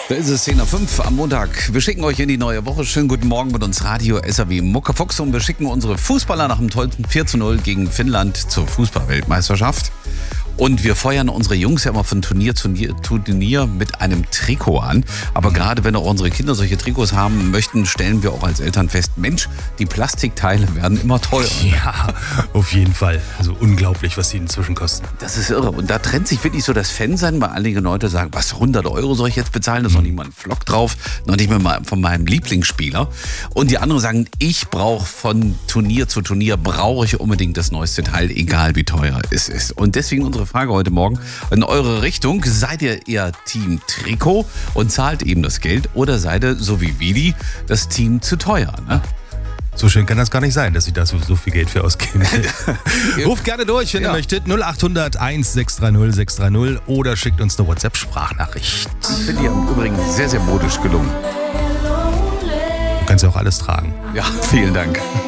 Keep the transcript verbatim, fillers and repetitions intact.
Da ist es zehn Uhr fünf am Montag. Wir schicken euch in die neue Woche. Schönen guten Morgen mit uns Radio S R W Muckefuchs und wir schicken unsere Fußballer nach dem tollen vier zu null gegen Finnland zur Fußball-Weltmeisterschaft. Und wir feuern unsere Jungs ja immer von Turnier zu Turnier mit einem Trikot an. Aber gerade wenn auch unsere Kinder solche Trikots haben möchten, stellen wir auch als Eltern fest, Mensch, die Plastikteile werden immer teurer. Ja, auf jeden Fall. Also unglaublich, was die inzwischen kosten. Das ist irre. Und da trennt sich wirklich so das Fan-Sein, weil einige Leute sagen, was, hundert Euro soll ich jetzt bezahlen? Da ist noch nicht mal ein Flock drauf, noch nicht mal von meinem Lieblingsspieler. Und die anderen sagen, ich brauche von Turnier zu Turnier, brauche ich unbedingt das neueste Teil, egal wie teuer es ist. Und deswegen unsere Frage heute Morgen in eure Richtung. Seid ihr eher Team Trikot und zahlt eben das Geld oder seid ihr, so wie Vidi, das Team zu teuer? Ne? So schön kann das gar nicht sein, dass ich da so, so viel Geld für ausgeben will. Ruft gerne durch, wenn ja. ihr möchtet. null acht hundert eins sechs drei null sechs drei null oder schickt uns eine WhatsApp-Sprachnachricht. Ich finde die übrigens sehr, sehr modisch gelungen. Du kannst ja auch alles tragen. Ja, vielen Dank.